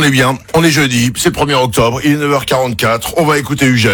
On est bien, on est jeudi, c'est le 1er octobre, il est 9h44, on va écouter Ugel.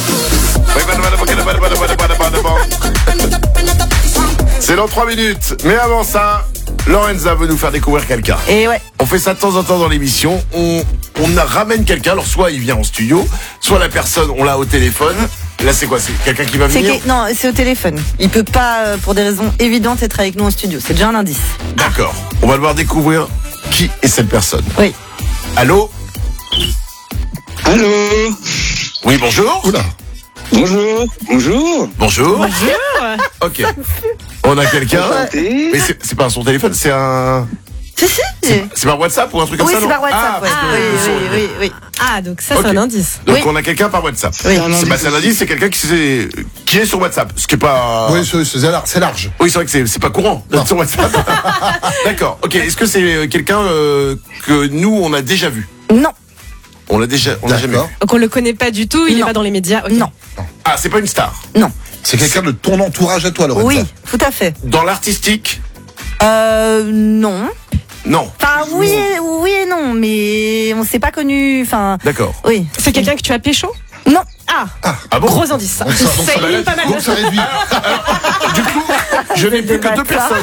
C'est dans 3 minutes, mais avant ça, Lorenza veut nous faire découvrir quelqu'un. Et ouais. On fait ça de temps en temps dans l'émission, on ramène quelqu'un, alors soit il vient en studio, soit la personne, on l'a au téléphone. Là c'est quoi, c'est quelqu'un qui va venir? Non, c'est au téléphone. Il peut pas, pour des raisons évidentes, être avec nous au studio. C'est déjà un indice. D'accord, on va devoir découvrir qui est cette personne. Oui. Allô? Allô? Oui, bonjour. Oula. Bonjour. Bonjour. Bonjour. Ok. On a quelqu'un. Enchanté. Mais c'est pas son téléphone, c'est un... Si. C'est par WhatsApp ou un truc comme Oui, ça? c'est non par WhatsApp. Ah, parce que ouais. le son- Oui. Ah, donc ça, Ok. c'est un indice. Donc Oui. on a quelqu'un par WhatsApp. Oui. C'est un indice. C'est un indice, c'est quelqu'un qui est sur WhatsApp. Ce qui est pas... Oui, c'est large. Oui, c'est vrai que c'est pas courant d'être sur WhatsApp. D'accord. Ok. Est-ce que c'est quelqu'un que nous on a déjà vu? Non. On l'a jamais vu. D'accord. Donc on le connaît pas du tout, il est Non. pas dans les médias. ok. Non. Ah, c'est pas une star. Non. C'est quelqu'un de ton entourage à toi, Lorenza. Oui, tout à fait. Dans l'artistique? Non. Non. Enfin, oui et non, mais on s'est pas connu. Enfin, D'accord. oui. C'est quelqu'un que tu as pécho? Non. Ah bon? Gros indice. Donc ça Ça élimine pas mal donc de ça réduit. Du coup, je n'ai plus que 2 personnes.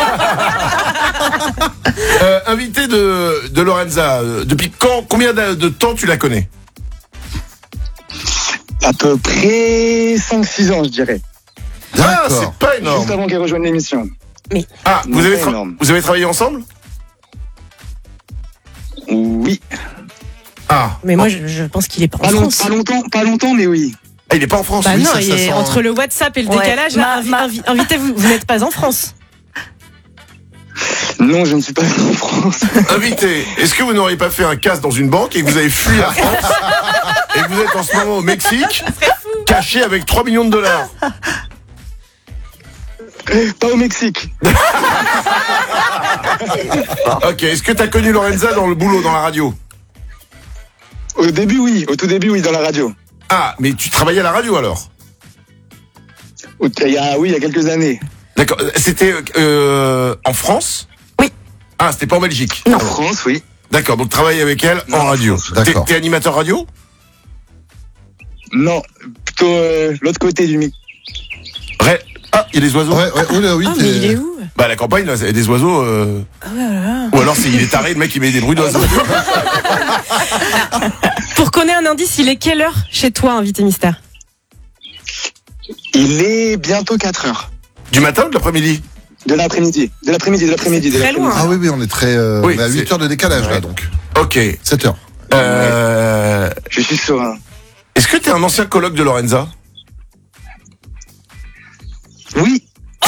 Invité de Lorenza, depuis combien de temps tu la connais? À peu près 5-6 ans, je dirais. Ah, D'accord. c'est pas énorme. Juste avant qu'elle rejoigne l'émission. Ah, Non, vous pas énorme. avez travaillé ensemble? Oui. Ah. Mais moi, je pense qu'il est pas en France. Pas longtemps, mais oui. Ah, il est pas en France. Bah oui, non, ça il est sent- entre le WhatsApp et le Ouais. décalage. Là, invitez, vous n'êtes pas en France. Non, je ne suis pas en France. Invité, est-ce que vous n'auriez pas fait un casse dans une banque et que vous avez fui la France et que vous êtes en ce moment au Mexique, caché avec 3 millions de dollars? Pas au Mexique. Ok, est-ce que t'as connu Lorenza dans le boulot, dans la radio? Au début, oui. Au tout début, oui, dans la radio. Ah, mais tu travaillais à la radio alors? Il y a quelques années. D'accord, c'était en France? Oui. Ah, c'était pas en Belgique? Non. En France, oui. D'accord, donc travaille avec elle Non, en radio. d'accord. T'es animateur radio? Non, plutôt l'autre côté du mic. Ah, il y a des oiseaux? Ouais, oh là, oui, Ah, mais il est où? Bah, à la campagne, là, il y a des oiseaux. Ou alors, il est taré, le mec, il met des bruits d'oiseaux. Pour qu'on ait un indice, il est quelle heure chez toi, invité mystère? Il est bientôt 4 heures. Du matin ou de l'après-midi? De l'après-midi. Très loin. Ah oui, on est très. Oui, on est à 8 c'est- heures de décalage, Ouais. là, donc. Ok. 7 heures. Je suis serein. Est-ce que t'es un ancien coloc de Lorenza? Oui.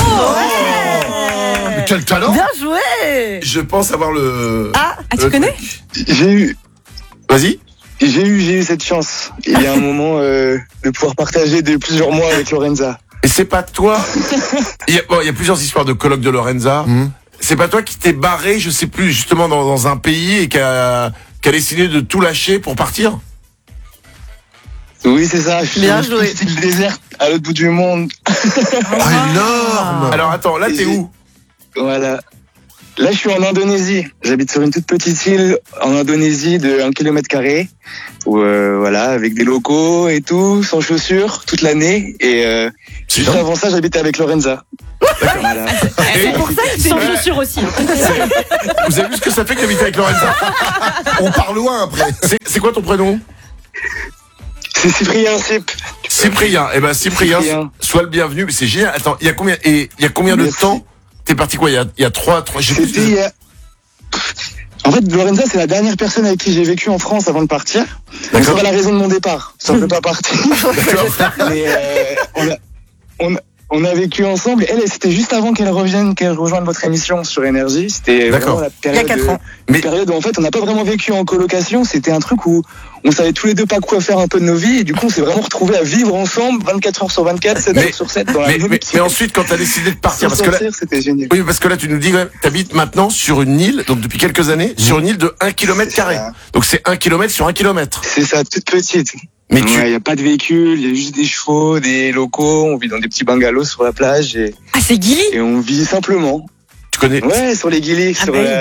Mais quel talent! Bien joué. Je pense avoir le... Ah, tu le connais? truc. J'ai Vas-y. eu cette chance. Il y a un moment de pouvoir partager de plusieurs mois avec Lorenza. Et c'est pas toi... il y a plusieurs histoires de coloc de Lorenza. C'est pas toi qui t'es barré, je sais plus, justement dans un pays et qui a décidé de tout lâcher pour partir? Oui, c'est ça. Je suis Bien sur joué. une île déserte à l'autre bout du monde. Ah, énorme! Alors attends, là t'es où? Voilà. Là, je suis en Indonésie. J'habite sur une toute petite île en Indonésie de 1 km². Où, voilà, avec des locaux et tout, sans chaussures, toute l'année. Et C'est juste dingue. avant ça, j'habitais avec Lorenza. Voilà. Et Sans chaussures aussi. vous avez vu ce que ça fait d'habiter avec Lorenza? On part loin après. C'est quoi ton prénom? C'est Cyprien Cyp. Cyprien. Eh ben Cyprien, Cyprien. sois le bienvenu. Mais c'est génial. Attends, il y a combien de Merci. temps t'es parti quoi? Il y a 3, je sais plus. C'était il y a- En fait, Lorenza, c'est la dernière personne avec qui j'ai vécu en France avant de partir. Donc, c'est D'accord. pas la raison de mon départ. Ça ne peut pas partir. Mais on a vécu ensemble. Elle, c'était juste avant qu'elle rejoigne votre émission sur Énergie. C'était D'accord. vraiment la Il y a période, 4 ans. Mais- période où en fait on n'a pas vraiment vécu en colocation. C'était un truc où on savait tous les deux pas quoi faire un peu de nos vies. Et du coup, on s'est vraiment retrouvés à vivre ensemble 24 heures sur 24, 7 Mais- heures sur 7 dans la même Mais ensuite, quand t'as décidé de partir, parce que là, c'était génial. oui, parce que là, tu nous dis, ouais, t'habites maintenant sur une île, donc depuis quelques années, sur une île de 1 km². ça. Donc c'est 1 km sur 1 km. C'est ça, toute petite. Mais Il n'y a pas de véhicule, il y a juste des chevaux, des locaux, on vit dans des petits bungalows sur la plage et Ah, c'est Gilly? on vit simplement. tu connais, Ouais, sur les Gillies, Ah sur bah oui.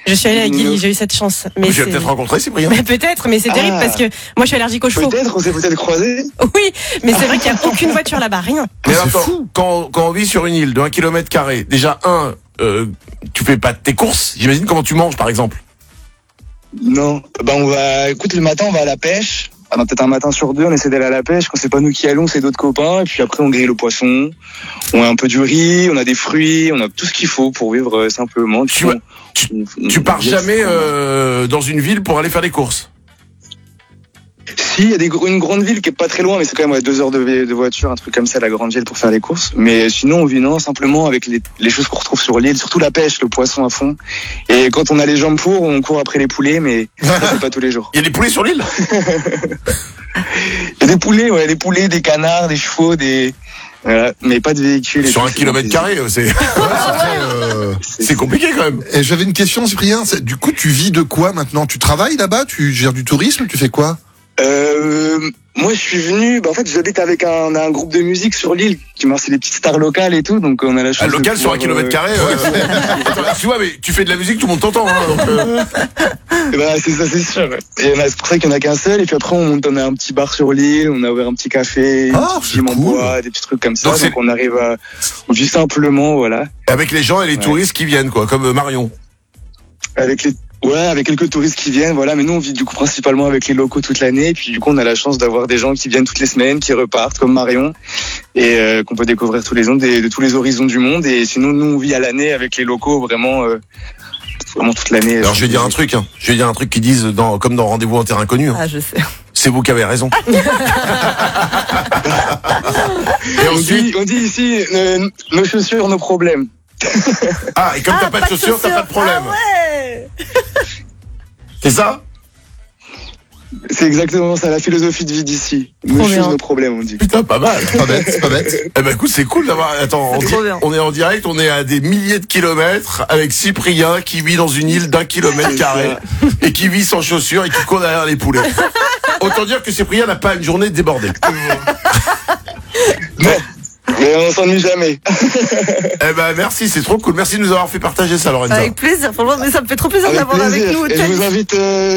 Je suis allée à Guilly, j'ai eu cette chance. Mais Tu vas peut-être rencontrer Cyprien. Mais peut-être, mais c'est terrible parce que moi je suis allergique aux chevaux. Peut-être, on s'est peut-être croisés. Oui, mais c'est vrai qu'il n'y a aucune voiture là-bas, rien. Mais c'est attends, fou. quand on vit sur une île de 1 km², déjà tu fais pas tes courses. J'imagine comment tu manges par exemple. Non. Écoute, le matin, on va à la pêche. Alors, peut-être un matin sur deux, on essaie d'aller à la pêche. Quand c'est pas nous qui allons, c'est d'autres copains. Et puis après, on grille le poisson. On a un peu du riz, on a des fruits, on a tout ce qu'il faut pour vivre simplement. Tu pars jamais dans une ville pour aller faire des courses. Si, il y a une grande ville qui est pas très loin, mais c'est quand même 2 heures de voiture, un truc comme ça, la grande ville pour faire les courses. Mais sinon, on vit simplement avec les choses qu'on retrouve sur l'île, surtout la pêche, le poisson à fond. Et quand on a les jambes pour, on court après les poulets, mais ça, c'est pas tous les jours. Il y a des poulets sur l'île. Il y a des poulets, ouais, des poulets, des canards, des chevaux, voilà, mais pas de véhicules. Sur 1 km², c'est compliqué quand même. Et j'avais une question, Cyprien. Du coup, tu vis de quoi maintenant? Tu travailles là-bas? Tu gères du tourisme? Tu fais quoi? Moi, je suis venu. En fait, j'habite avec un groupe de musique sur l'île qui c'est des petites stars locales et tout, donc on a la chance. Local sur 1 km². Tu vois, mais tu fais de la musique, tout le monde t'entend. Hein, c'est ça, c'est sûr. Et c'est pour ça qu'il y en a qu'un seul. Et puis après, on a un petit bar sur l'île, on a ouvert un petit café, c'est en bois, des petits trucs comme ça. Donc on arrive on vit simplement, voilà. Avec les gens et les touristes qui viennent, quoi, comme Marion. Avec quelques touristes qui viennent, voilà. Mais nous, on vit du coup principalement avec les locaux toute l'année. Et puis du coup, on a la chance d'avoir des gens qui viennent toutes les semaines, qui repartent, comme Marion, et qu'on peut découvrir tous les ans de tous les horizons du monde. Et sinon, nous, on vit à l'année avec les locaux, vraiment toute l'année. Alors je vais dire un truc, qu'ils disent comme dans Rendez-vous en terre inconnue. Ah, je sais. C'est vous qui avez raison. Et on dit ici, nos chaussures, nos problèmes. Ah, et comme t'as pas de chaussures, t'as pas de problème. Ah ouais. C'est ça? C'est exactement ça, la philosophie de vie d'ici. Nos choses, nos problèmes, on dit. Putain, pas mal. Pas bête, c'est pas bête. Eh ben écoute, c'est cool d'avoir. Attends, on est en direct, on est à des milliers de kilomètres avec Cyprien qui vit dans une île d'1 km² et qui vit sans chaussures et qui court derrière les poulets. Autant dire que Cyprien n'a pas une journée débordée. Non. Mais on s'ennuie jamais. Eh ben merci, c'est trop cool. Merci de nous avoir fait partager ça, Lorenza. Avec plaisir, franchement, mais ça me fait trop plaisir d'avoir avec nous. Et je vous invite.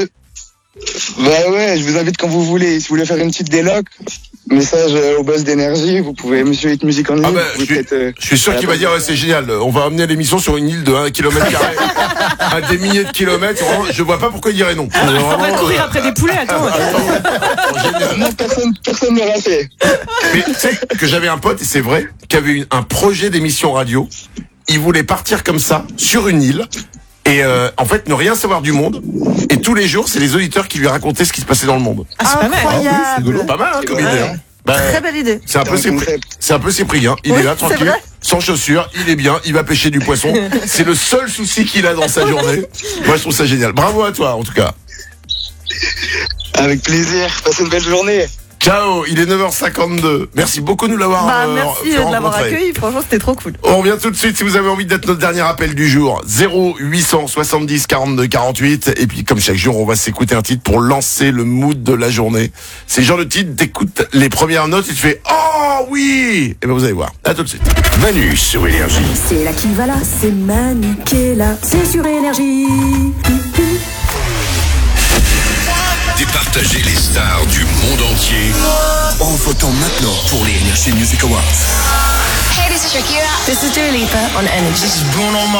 Je vous invite quand vous voulez. Si vous voulez faire une petite déloc, message au boss d'énergie. Vous pouvez, Monsieur Hit Music en ligne. Je suis sûr qu'il va dire c'est génial. On va amener l'émission sur une île de 1 km² à des milliers de kilomètres. Je vois pas pourquoi il dirait non. On va courir après des poulets, attends. Génial. Non, personne ne l'a fait. Mais tu sais que j'avais un pote, et c'est vrai, qui avait un projet d'émission radio. Il voulait partir comme ça, sur une île, et en fait ne rien savoir du monde. Et tous les jours, c'est les auditeurs qui lui racontaient ce qui se passait dans le monde. Ah, c'est pas mal. Incroyable. Pas mal, hein, comme idée. Hein. Très belle idée. C'est un peu Cyprien. Il est là, tranquille, sans chaussures, il est bien, il va pêcher du poisson. C'est le seul souci qu'il a dans sa journée. Moi, je trouve ça génial. Bravo à toi, en tout cas. Avec plaisir. Passez une belle journée. Ciao, il est 9h52. Merci beaucoup de nous l'avoir merci de l'avoir accueilli. Franchement, c'était trop cool. On revient tout de suite si vous avez envie d'être notre dernier appel du jour. 0800 70 42 48. Et puis, comme chaque jour, on va s'écouter un titre pour lancer le mood de la journée. C'est le genre de titre, t'écoutes les premières notes et tu fais « Oh oui !» Et ben vous allez voir. À tout de suite. Manu sur Énergie. C'est là qui va là, c'est Manu qui est là, c'est sur Énergie. Départager les stars du monde entier en votant maintenant pour les Energy Music Awards. Hey, this is Shakira. This is Dua Lipa on Energy.